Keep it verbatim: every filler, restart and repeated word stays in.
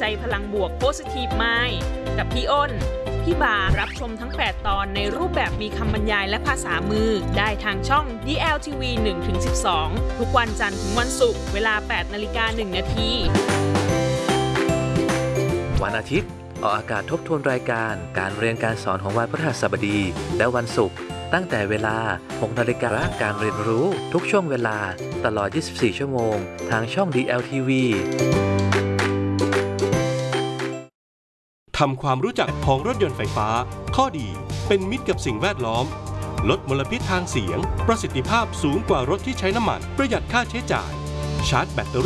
ใจพลังบวก Positive Mind กับพี่อ้นพี่บารับชมทั้งแปดตอนในรูปแบบมีคำบรรยายและภาษามือได้ทางช่อง ดี แอล ที วี หนึ่งถึงสิบสอง ทุกวันจันทร์ถึงวันศุกร์เวลา แปดนาฬิกาหนึ่งนาทีวันอาทิตย์ออกอากาศทบทวนรายการการเรียนการสอนของวันพฤหัสบดีและวันศุกร์ตั้งแต่เวลา หกนาฬิกาการเรียนรู้ทุกช่วงเวลาตลอด ยี่สิบสี่ ชั่วโมงทางช่อง ดี แอล ที วีทำความรู้จักของรถยนต์ไฟฟ้าข้อดีเป็นมิตรกับสิ่งแวดล้อมลดมลพิษทางเสียงประสิทธิภาพสูงกว่ารถที่ใช้น้ำมันประหยัดค่าใช้จ่ายชาร์จแบตเตอรี่